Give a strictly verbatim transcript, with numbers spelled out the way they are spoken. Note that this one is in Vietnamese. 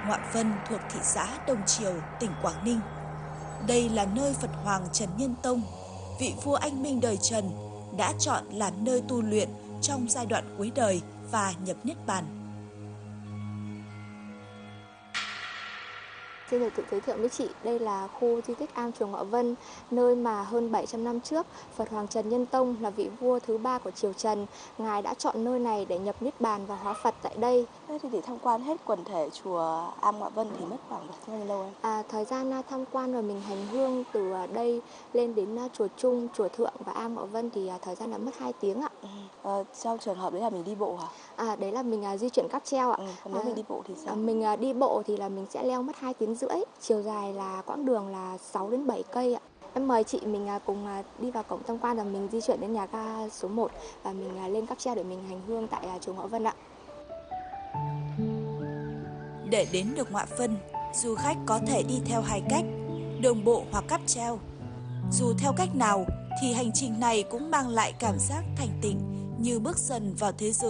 Ngoạ Vân thuộc thị xã Đông Triều, tỉnh Quảng Ninh. Đây là nơi Phật Hoàng Trần Nhân Tông, vị vua anh minh đời Trần, đã chọn làm nơi tu luyện trong giai đoạn cuối đời và nhập Niết Bàn. Xin được tự giới thiệu với chị, đây là khu di tích Am Chùa Ngoạ Vân, nơi mà hơn bảy trăm năm trước, Phật Hoàng Trần Nhân Tông là vị vua thứ ba của triều Trần, Ngài đã chọn nơi này để nhập Niết Bàn và hóa Phật tại đây. Thế thì để tham quan hết quần thể chùa Am Ngoạ Vân thì mất khoảng bao nhiêu lâu em? À, thời gian tham quan rồi mình hành hương từ đây lên đến chùa Trung, chùa Thượng và Am Ngoạ Vân thì thời gian đã mất hai tiếng ạ. Ừ. À, trong trường hợp đấy là mình đi bộ hả? À, đấy là mình uh, di chuyển cáp treo ạ. Ừ. Còn nếu à, mình đi bộ thì sao? À, mình uh, đi bộ thì là mình sẽ leo mất hai tiếng rưỡi. Chiều dài là quãng đường là sáu đến bảy cây ạ. Em mời chị mình uh, cùng uh, đi vào cổng tham quan, và mình di chuyển đến nhà ga số một và mình uh, lên cáp treo để mình hành hương tại uh, chùa Ngoạ Vân ạ. Để đến được Ngoạ Vân, du khách có thể đi theo hai cách, đường bộ hoặc cáp treo. Dù theo cách nào thì hành trình này cũng mang lại cảm giác thanh tịnh như bước dần vào thế giới